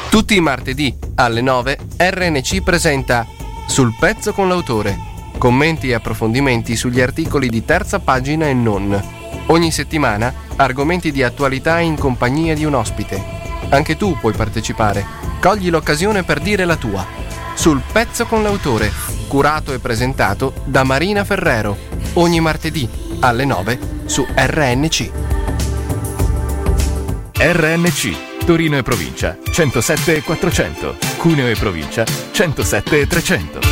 Tutti i martedì alle 9 RNC presenta Sul pezzo con l'autore. Commenti e approfondimenti sugli articoli di terza pagina e non. Ogni settimana argomenti di attualità in compagnia di un ospite. Anche tu puoi partecipare. Cogli l'occasione per dire la tua. Sul pezzo con l'autore, curato e presentato da Marina Ferrero. Ogni martedì alle 9 su RNC. RNC Torino e provincia 107 400, Cuneo e provincia 107 300.